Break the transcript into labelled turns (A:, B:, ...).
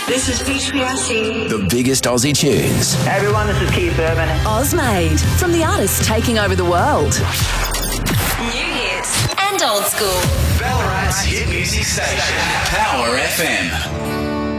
A: This is HPRC.
B: The biggest Aussie tunes.
C: Hey everyone, this is Keith Urban.
D: Ozmade, from the artists taking over the world.
A: New hits and old school.
B: Ballarat's hit music station. Power FM.